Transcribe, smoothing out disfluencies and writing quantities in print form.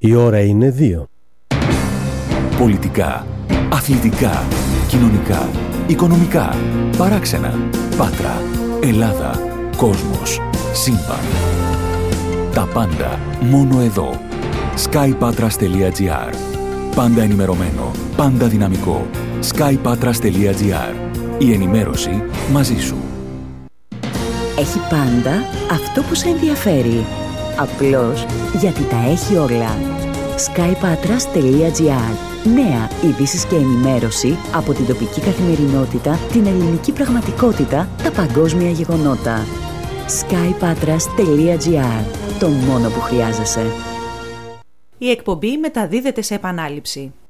Η ώρα είναι 2. Πολιτικά, αθλητικά, κοινωνικά, οικονομικά, παράξενα, Πάτρα, Ελλάδα, κόσμος, σύμπαν. Τα πάντα μόνο εδώ. skypatras.gr. Πάντα ενημερωμένο, πάντα δυναμικό. skypatras.gr. Η ενημέρωση μαζί σου. Έχει πάντα αυτό που σε ενδιαφέρει. Απλώς γιατί τα έχει όλα. skypatras.gr. Νέα ειδήσεις και ενημέρωση από την τοπική καθημερινότητα, την ελληνική πραγματικότητα, τα παγκόσμια γεγονότα. skypatras.gr. Το μόνο που χρειάζεσαι. Η εκπομπή μεταδίδεται σε επανάληψη.